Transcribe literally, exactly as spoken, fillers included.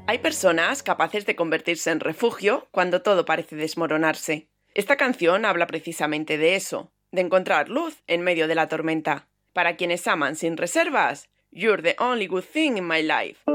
Hay personas capaces de convertirse en refugio cuando todo parece desmoronarse. Esta canción habla precisamente de eso, de encontrar luz en medio de la tormenta. Para quienes aman sin reservas, You're the only good thing in my life.